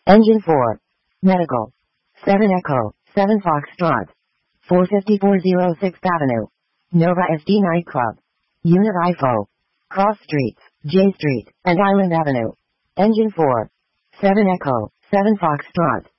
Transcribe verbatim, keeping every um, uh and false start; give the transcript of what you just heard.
Engine four. Medical. seven Echo, seven Foxtrot. four fifty-four oh sixth Avenue. Nova S D Nightclub. Unit I F O. Cross Streets, J Street, and Island Avenue. Engine four. seven Echo, seven Foxtrot.